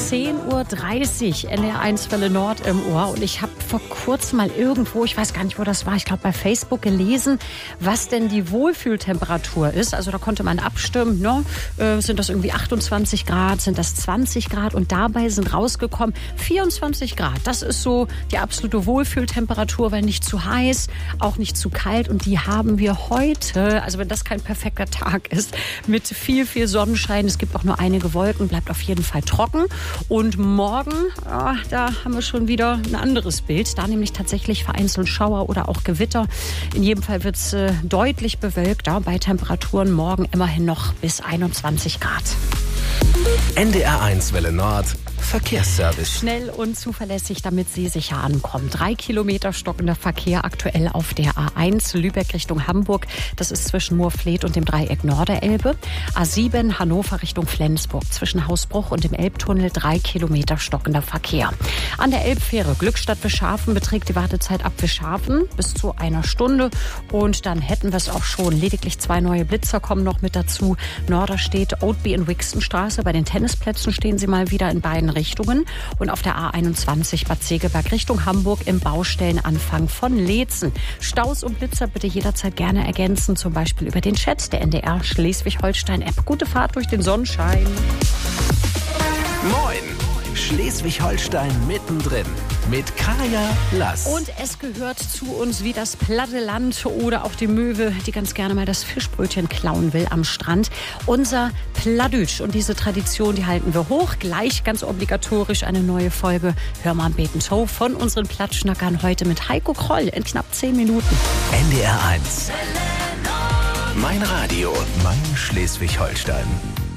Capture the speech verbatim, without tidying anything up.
zehn Uhr dreißig, N D R eins Welle Nord im Ohr. Und ich habe vor kurzem mal irgendwo, ich weiß gar nicht, wo das war, ich glaube bei Facebook gelesen, was denn die Wohlfühltemperatur ist. Also da konnte man abstimmen, ne? Äh, sind das irgendwie achtundzwanzig Grad, sind das zwanzig Grad? Und dabei sind rausgekommen vierundzwanzig Grad. Das ist so die absolute Wohlfühltemperatur, weil nicht zu heiß, auch nicht zu kalt. Und die haben wir heute, also wenn das kein perfekter Tag ist, mit viel, viel Sonnenschein. Es gibt auch nur einige Wolken, bleibt auf jeden Fall trocken. Und morgen, ah, da haben wir schon wieder ein anderes Bild. Da nämlich tatsächlich vereinzelt Schauer oder auch Gewitter. In jedem Fall wird es äh, deutlich bewölkter. Bei Temperaturen morgen immerhin noch bis einundzwanzig Grad. N D R eins Welle Nord Verkehrsservice. Schnell und zuverlässig, damit Sie sicher ankommen. Drei Kilometer stockender Verkehr aktuell auf der A eins Lübeck Richtung Hamburg. Das ist zwischen Moorfleet und dem Dreieck Norderelbe. A sieben Hannover Richtung Flensburg. Zwischen Hausbruch und dem Elbtunnel drei Kilometer stockender Verkehr. An der Elbfähre Glückstadt-Wischhafen beträgt die Wartezeit ab Wischhafen bis zu einer Stunde. Und dann hätten wir es auch schon. Lediglich zwei neue Blitzer kommen noch mit dazu. Norderstedt, Oatby und Wixenstraße. Bei den Tennisplätzen stehen sie mal wieder in beiden Richtungen. Und auf der A einundzwanzig Bad Segeberg Richtung Hamburg im Baustellenanfang von Leetzen. Staus und Blitzer bitte jederzeit gerne ergänzen, zum Beispiel über den Chat der N D R Schleswig-Holstein-App. Gute Fahrt durch den Sonnenschein. Moin! Schleswig-Holstein mittendrin mit Kaya Lass. Und es gehört zu uns wie das platte Land oder auch die Möwe, die ganz gerne mal das Fischbrötchen klauen will am Strand. Unser Pladütsch. Und diese Tradition, die halten wir hoch. Gleich ganz obligatorisch eine neue Folge Hör mal beten Show von unseren Plattschnackern heute mit Heiko Kroll in knapp zehn Minuten. N D R eins. Mein Radio, mein Schleswig-Holstein.